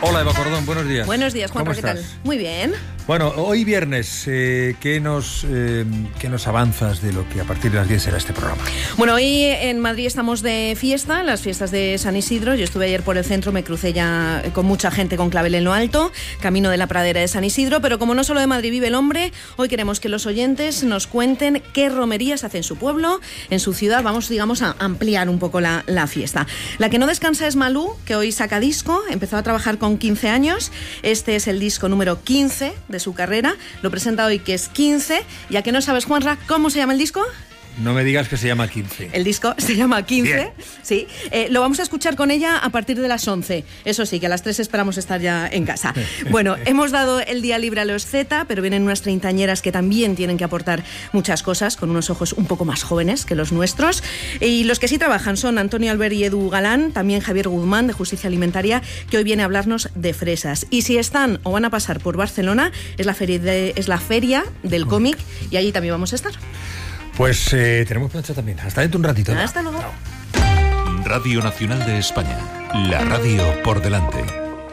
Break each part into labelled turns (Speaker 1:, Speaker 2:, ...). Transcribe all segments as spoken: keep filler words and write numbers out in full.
Speaker 1: Hola Eva Cordón, buenos días.
Speaker 2: Buenos días, Juanra,
Speaker 1: ¿Cómo
Speaker 2: ¿qué
Speaker 1: estás?
Speaker 2: tal? Muy bien.
Speaker 1: Bueno, hoy viernes, eh, ¿qué, nos, eh, ¿qué nos avanzas de lo que a partir de las diez será este programa?
Speaker 2: Bueno, hoy en Madrid estamos de fiesta, las fiestas de San Isidro. Yo estuve ayer por el centro, me crucé ya con mucha gente con clavel en lo alto, camino de la pradera de San Isidro, pero como no solo de Madrid vive el hombre, hoy queremos que los oyentes nos cuenten qué romerías hace en su pueblo, en su ciudad. Vamos, digamos, a ampliar un poco la, la fiesta. La que no descansa es Malú, que hoy saca disco, empezó a trabajar con quince años, este es el disco número quince de su carrera, lo presenta hoy que es quince, ya que no sabes, Juanra, ¿cómo se llama el disco?
Speaker 1: No me digas que se llama quince.
Speaker 2: El disco se llama quince,
Speaker 1: Bien.
Speaker 2: sí. Eh, lo vamos a escuchar con ella a partir de las once. Eso sí, que a las tres esperamos estar ya en casa. Bueno, hemos dado el día libre a los Z, pero vienen unas treintañeras que también tienen que aportar muchas cosas, con unos ojos un poco más jóvenes que los nuestros. Y los que sí trabajan son Antonio Albert y Edu Galán, también Javier Guzmán, de Justicia Alimentaria, que hoy viene a hablarnos de fresas. Y si están o van a pasar por Barcelona, es la feria, de, es la feria del cómic, y allí también vamos a estar.
Speaker 1: Pues eh, tenemos plancha también. Hasta dentro un ratito. ¿no?
Speaker 2: Hasta luego.
Speaker 1: Chao.
Speaker 3: Radio Nacional de España. La radio por delante.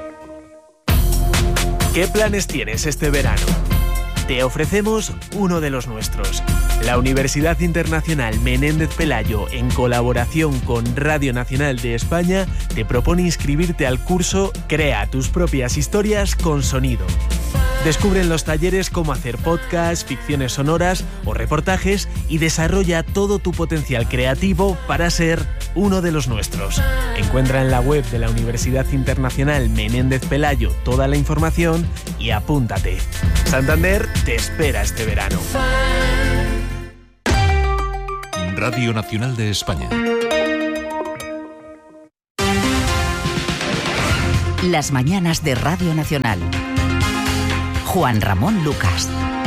Speaker 4: ¿Qué planes tienes este verano? Te ofrecemos uno de los nuestros. La Universidad Internacional Menéndez Pelayo, en colaboración con Radio Nacional de España, te propone inscribirte al curso Crea tus propias historias con sonido. Descubre en los talleres cómo hacer podcasts, ficciones sonoras o reportajes y desarrolla todo tu potencial creativo para ser uno de los nuestros. Encuentra en la web de la Universidad Internacional Menéndez Pelayo toda la información y apúntate. Santander te espera este verano.
Speaker 3: Radio Nacional de España.
Speaker 5: Las mañanas de Radio Nacional. Juan Ramón Lucas.